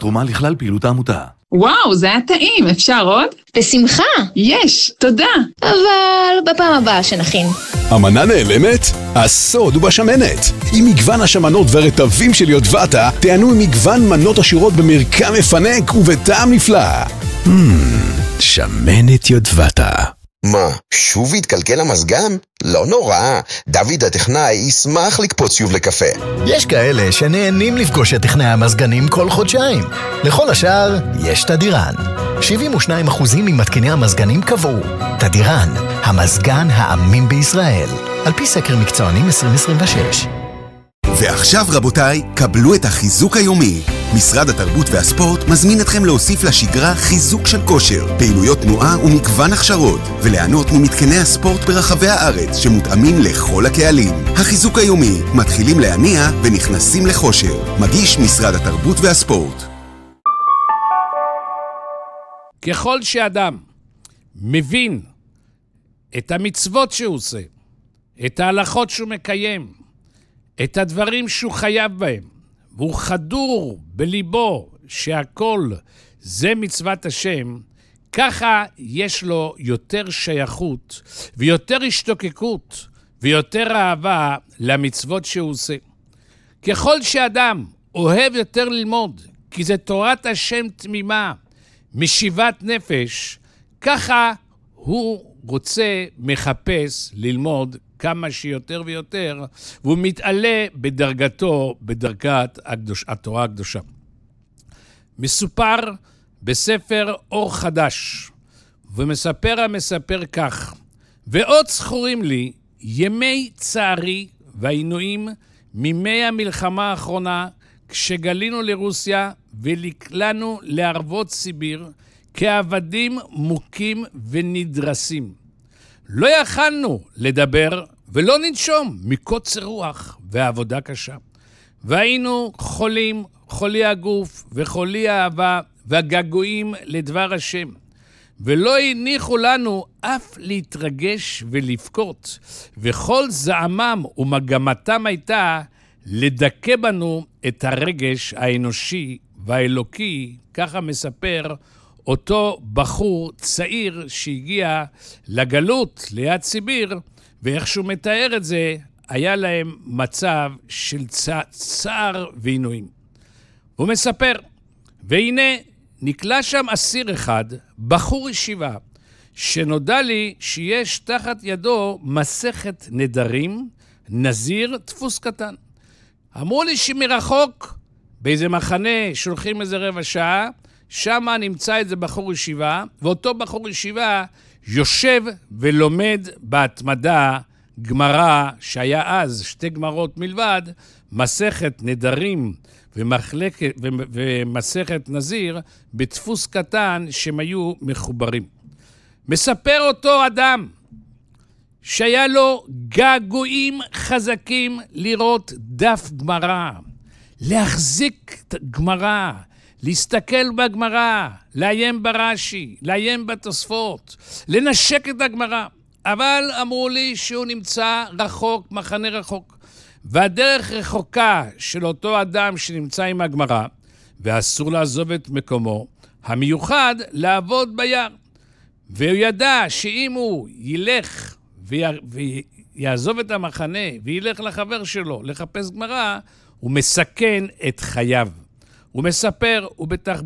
תרומה לכלל פעילות העמותה. וואו, זה היה טעים, אפשר עוד? בשמחה. יש, תודה. אבל בפעם הבאה שנכין. המנה נעלמת? הסוד הוא בשמנת. עם מגוון השמנות ורטבים של יודבטה, תענו עם מגוון מנות עשירות במרקם מפנק ובטעם נפלא. שמנת יודבטה. מה, שוב התקלקל המזגן? לא נורא, דוד הטכנאי ישמח לקפוץ שוב לקפה. יש כאלה שנהנים לפגוש את טכנאי המזגנים כל חודשיים. לכל השאר, יש תדירן. 72% ממתקיני המזגנים קבעו. תדירן, המזגן האמין בישראל. על פי סקר מקצוענים 2026. ועכשיו רבותיי, קבלו את החיזוק היומי. משרד התרבות והספורט מזמין אתכם להוסיף לשגרה חיזוק של כושר, פעילויות תנועה ומגוון הכשרות, וליהנות ממתקני הספורט ברחבי הארץ שמותאמים לכל הקהלים. החיזוק היומי, מתחילים להניע ונכנסים לחושר. מגיש משרד התרבות והספורט. ככל שאדם מבין את המצוות שהוא עושה, את ההלכות שהוא מקיים, את הדברים שהוא חייב בהם, והוא חדור בליבו שהכל זה מצוות השם, ככה יש לו יותר שייכות ויותר השתוקקות ויותר אהבה למצוות שהוא עושה. ככל שאדם אוהב יותר ללמוד, כי זה תורת השם תמימה, משיבת נפש, ככה הוא רוצה, מחפש ללמוד כמה שיותר ויותר, והוא מתעלה בדרגתו, בדרגת התורה הקדושה. מסופר בספר אור חדש, ומספר המספר כך, ועוד זכורים לי ימי צערי והעינויים מימי המלחמה האחרונה, כשגלינו לרוסיה ולקלנו לערבות סיביר, כעבדים מוכים ונדרסים. לא יכלנו לדבר ולא ננשום מקוצר רוח ועבודה קשה. והיינו חולים, חולי הגוף וחולי האהבה והגעגועים לדבר השם. ולא הניחו לנו אף להתרגש ולבכות, וכל זעמם ומגמתם הייתה לדכא בנו את הרגש האנושי והאלוקי, ככה מספר אותו בחור צעיר שהגיע לגלות ליד סיביר, ואיך שהוא מתאר את זה, היה להם מצב של צער ועינויים. הוא מספר, והנה נקלע שם אסיר אחד, בחור ישיבה, שנודע לי שיש תחת ידו מסכת נדרים, נזיר, דפוס קטן. אמרו לי שמרחוק, באיזה מחנה שולחים איזה רבע שעה, שם נמצא איזה בחור ישיבה, ואותו בחור ישיבה יושב ולומד בהתמדה גמרא, שהיה אז 2 גמרות מלבד, מסכת נדרים ומסכת נזיר, בדפוס קטן שהם היו מחוברים. מספר אותו אדם שהיה לו געגועים חזקים לראות דף גמרא, להחזיק את גמרא, להסתכל בגמרא, לעיין ברש"י, לעיין בתוספות, לנשק את הגמרא. אבל אמרו לי שהוא נמצא רחוק, מחנה רחוק. והדרך רחוקה של אותו אדם שנמצא עם הגמרא, ואסור לעזוב את מקומו, המיוחד לעבוד ביער. והוא ידע שאם הוא ילך ויעזוב את המחנה וילך לחבר שלו לחפש גמרא, הוא מסכן את חייו. הוא מספר, הוא בטח